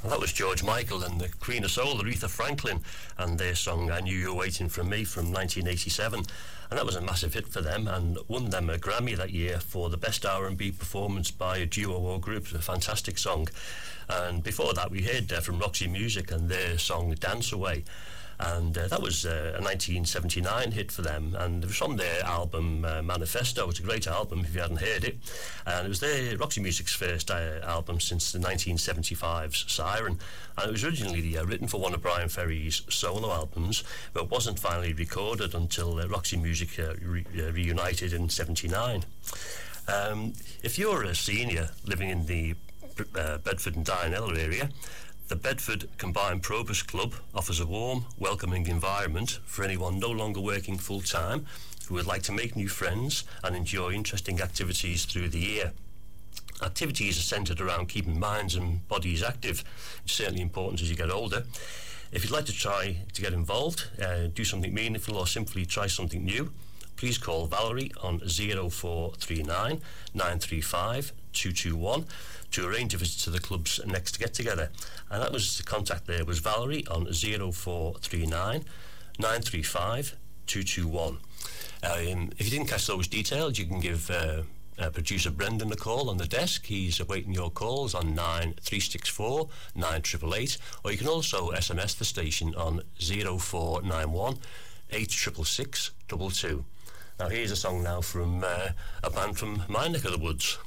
Well, that was George Michael and the Queen of Soul, Aretha Franklin, and their song I Knew You Were Waiting For Me from 1987. And that was a massive hit for them and won them a Grammy that year for the best R&B performance by a duo or group. It was a fantastic song. And before that we heard from Roxy Music and their song Dance Away. And that was a 1979 hit for them, and it was from their album Manifesto. It's a great album if you hadn't heard it, and it was their Roxy Music's first album since the 1975's Siren, and it was originally written for one of Brian Ferry's solo albums, but wasn't finally recorded until Roxy Music reunited in 79. If you're a senior living in the Bedford and Darnell area, the Bedford Combined Probus Club offers a warm, welcoming environment for anyone no longer working full-time who would like to make new friends and enjoy interesting activities through the year. Activities are centred around keeping minds and bodies active. It's certainly important as you get older. If you'd like to try to get involved, do something meaningful or simply try something new, please call Valerie on 0439 935 221 to arrange a visit to the club's next get-together. And that was the contact there was Valerie on 0439 935 221. If you didn't catch those details, you can give producer Brendan a call on the desk. He's awaiting your calls on 9364 9888, or you can also SMS the station on 0491 866 22. Now here's a song now from a band from my neck of the woods.